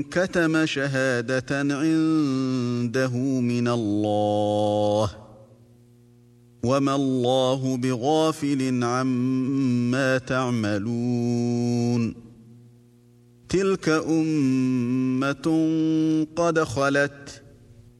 كتم شهادة عنده من الله وما الله بغافل عما تعملون تلك أمة قد خلت